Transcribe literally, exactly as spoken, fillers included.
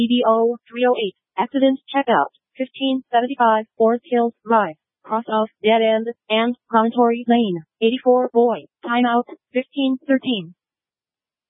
E D O three oh eight, accident checkout, fifteen seventy-five Forest Hills Drive, cross of Dead End and Promontory Lane, eighty-four Boy, timeout, fifteen thirteen.